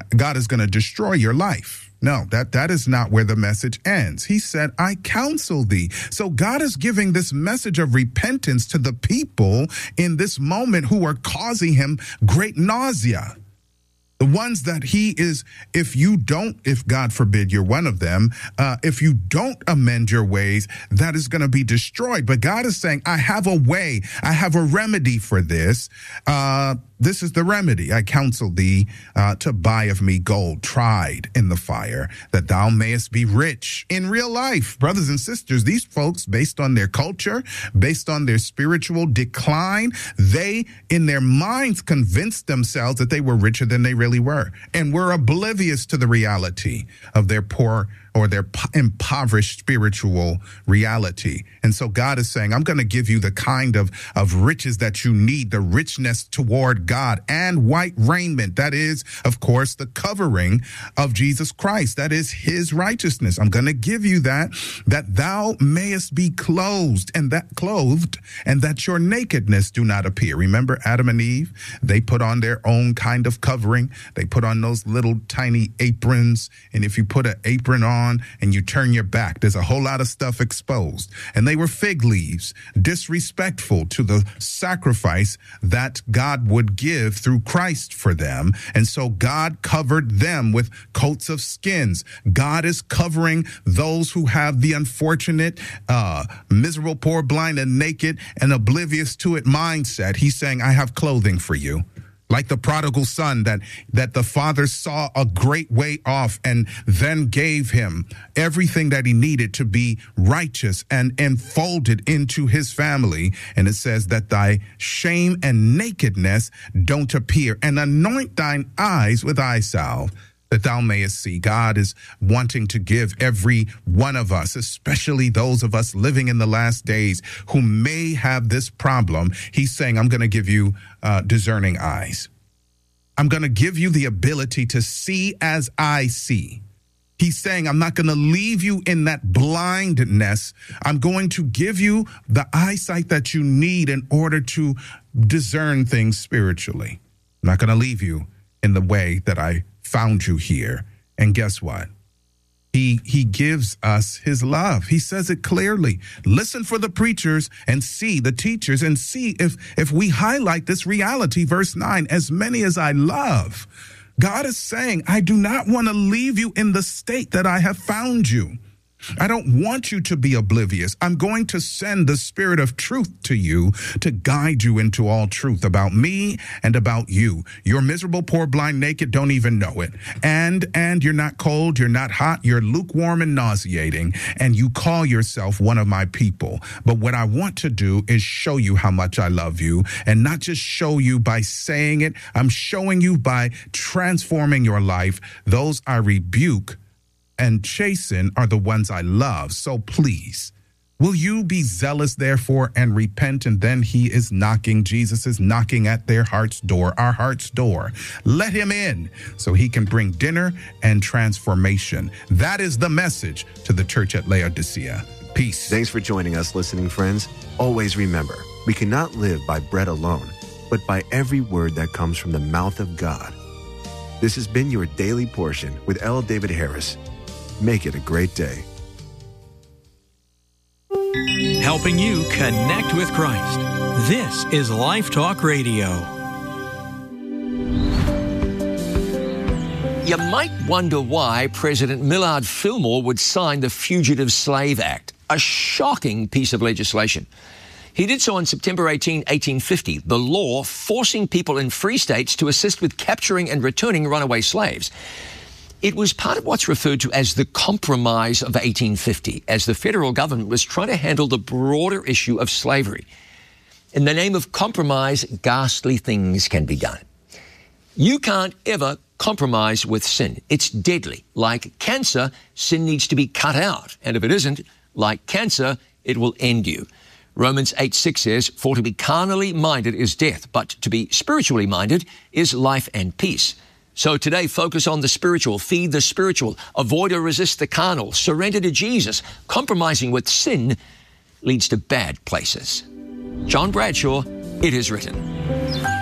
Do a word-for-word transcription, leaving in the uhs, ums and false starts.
God is going to destroy your life. No, that, that is not where the message ends. He said, I counsel thee. So God is giving this message of repentance to the people in this moment who are causing him great nausea. The ones that he is, if you don't, if God forbid you're one of them, uh, if you don't amend your ways, that is going to be destroyed. But God is saying, I have a way, I have a remedy for this. Uh, this is the remedy. I counsel thee uh, to buy of me gold tried in the fire, that thou mayest be rich in real life. Brothers and sisters, these folks, based on their culture, based on their spiritual decline, they, in their minds, convinced themselves that they were richer than they really were, and were oblivious to the reality of their poor or their impoverished spiritual reality. And so God is saying, I'm going to give you the kind of, of riches that you need, the richness toward God, and white raiment. That is, of course, the covering of Jesus Christ. That is his righteousness. I'm going to give you that, that thou mayest be clothed and that clothed and that your nakedness do not appear. Remember Adam and Eve? They put on their own kind of covering. They put on those little tiny aprons. And if you put an apron on, and you turn your back, there's a whole lot of stuff exposed. And they were fig leaves, disrespectful to the sacrifice that God would give through Christ for them. And so God covered them with coats of skins. God is covering those who have the unfortunate, uh, miserable, poor, blind, and naked, and oblivious to it mindset. He's saying, I have clothing for you. Like the prodigal son that, that the father saw a great way off and then gave him everything that he needed to be righteous and enfolded into his family. And it says that thy shame and nakedness don't appear, and anoint thine eyes with eye salve, that thou mayest see. God is wanting to give every one of us, especially those of us living in the last days who may have this problem. He's saying, I'm going to give you uh, discerning eyes. I'm going to give you the ability to see as I see. He's saying, I'm not going to leave you in that blindness. I'm going to give you the eyesight that you need in order to discern things spiritually. I'm not going to leave you in the way that I found you here. And guess what? He he gives us his love. He says it clearly. Listen for the preachers and see the teachers and see if if we highlight this reality. Verse nine, as many as I love. God is saying, I do not want to leave you in the state that I have found you. I don't want you to be oblivious. I'm going to send the Spirit of truth to you to guide you into all truth about me and about you. You're miserable, poor, blind, naked, don't even know it. And, and you're not cold, you're not hot, you're lukewarm and nauseating, and you call yourself one of my people. But what I want to do is show you how much I love you, and not just show you by saying it. I'm showing you by transforming your life. Those I rebuke and chasten are the ones I love. So please, will you be zealous, therefore, and repent? And then he is knocking. Jesus is knocking at their heart's door, our heart's door. Let him in so he can bring dinner and transformation. That is the message to the church at Laodicea. Peace. Thanks for joining us, listening friends. Always remember, we cannot live by bread alone, but by every word that comes from the mouth of God. This has been your Daily Portion with L. David Harris. Make it a great day. Helping you connect with Christ. This is Life Talk Radio. You might wonder why President Millard Fillmore would sign the Fugitive Slave Act, a shocking piece of legislation. He did so on September eighteenth, eighteen fifty, the law forcing people in free states to assist with capturing and returning runaway slaves. It was part of what's referred to as the Compromise of eighteen fifty, as the federal government was trying to handle the broader issue of slavery. In the name of compromise, ghastly things can be done. You can't ever compromise with sin. It's deadly. Like cancer, sin needs to be cut out. And if it isn't, like cancer, it will end you. Romans eight six says, for to be carnally minded is death, but to be spiritually minded is life and peace. So today, focus on the spiritual, feed the spiritual, avoid or resist the carnal, surrender to Jesus. Compromising with sin leads to bad places. John Bradshaw, It Is Written.